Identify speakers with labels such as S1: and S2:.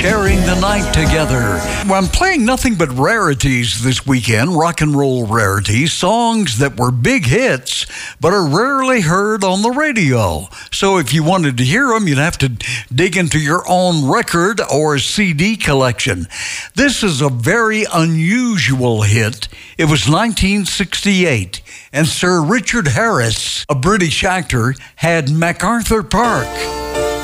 S1: sharing the night together. Well, I'm playing nothing but rarities this weekend, rock and roll rarities, songs that were big hits but are rarely heard on the radio. So if you wanted to hear them, you'd have to dig into your own record or CD collection. This is a very unusual hit. It was 1968, and Sir Richard Harris, a British actor, had MacArthur Park.